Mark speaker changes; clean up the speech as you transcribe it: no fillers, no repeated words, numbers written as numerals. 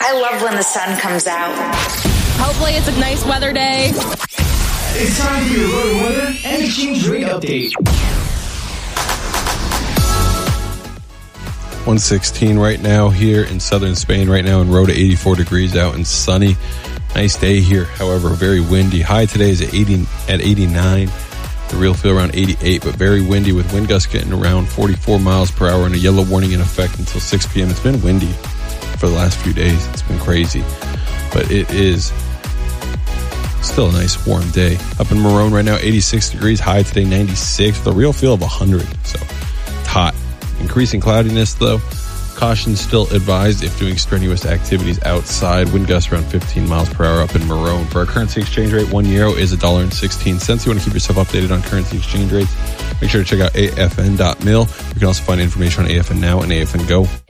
Speaker 1: I love when the sun comes out.
Speaker 2: Hopefully it's a nice weather day.
Speaker 3: It's time for your road weather and exchange rate update.
Speaker 4: 116 right now here in southern Spain. Right now in Rota, 84 degrees out and sunny. Nice day here. However, very windy. High today is at 89. The real feel around 88, but very windy with wind gusts getting around 44 miles per hour and a yellow warning in effect until 6 p.m. It's been windy for the last few days. It's been crazy, but it is still a nice warm day. Up in Morón right now, 86 degrees. High today, 96 with a real feel of 100. So it's hot. Increasing cloudiness, though. Caution still advised if doing strenuous activities outside. Wind gusts around 15 miles per hour up in Morón. For our currency exchange rate, €1 is $1.16. You want to keep yourself updated on currency exchange rates? Make sure to check out afn.mil. You can also find information on AFN Now and AFN Go.